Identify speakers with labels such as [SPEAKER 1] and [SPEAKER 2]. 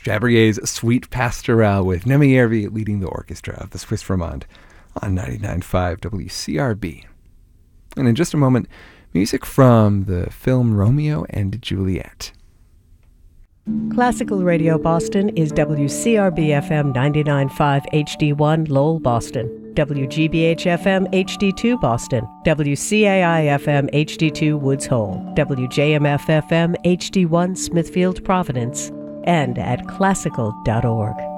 [SPEAKER 1] Chabrier's Sweet Pastoral with Nemi Järvi leading the orchestra of the Swiss Romande on 99.5 WCRB. And in just a moment, music from the film Romeo and Juliet.
[SPEAKER 2] Classical Radio Boston is WCRB-FM 99.5 HD1 Lowell, Boston, WGBH-FM HD2 Boston, WCAI-FM HD2 Woods Hole, WJMF-FM HD1 Smithfield, Providence, and at classical.org.